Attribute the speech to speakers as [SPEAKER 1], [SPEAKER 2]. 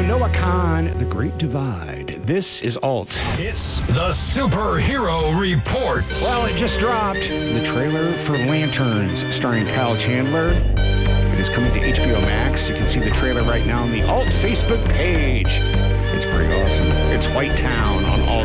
[SPEAKER 1] Noah Kahn, The Great Divide. This is Alt.
[SPEAKER 2] It's the Superhero Report.
[SPEAKER 1] Well, it just dropped. The trailer for Lanterns, starring Kyle Chandler. It is coming to HBO Max. You can see the trailer right now on the Alt Facebook page. It's pretty awesome. It's White Town on Alt.